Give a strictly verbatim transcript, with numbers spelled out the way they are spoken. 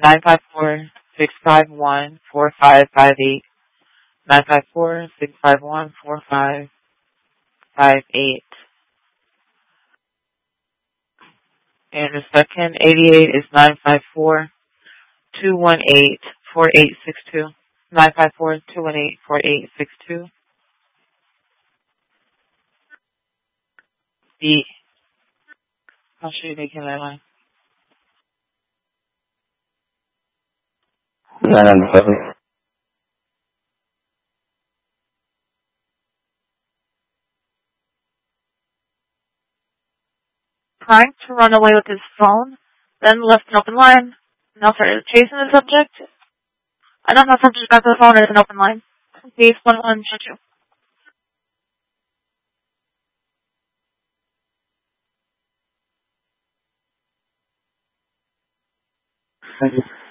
nine five four, six five one, four five five eight. nine five four, six five one, four five five eight. And the second eighty-eight is nine five four, two one eight, four eight six two. nine five four, two one eight, four eight six two. The, I'll show you the Canada line. nine seven. Trying to run away with his phone, then left an open line. Now started chasing the subject. I don't know if subject got to the phone, it's an open line. Base one one two two. Thank you.